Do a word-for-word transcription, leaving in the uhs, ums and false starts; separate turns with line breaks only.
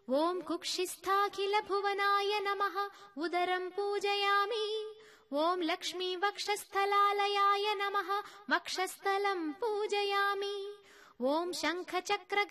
ॐ कुक्षिस्थाखिलभुवनाय नमः उदरं पूजयामि। ॐ लक्ष्मी वक्षस्थलालयाय नमः वक्षस्थलं पूजयामि। ॐ शङ्खचक्र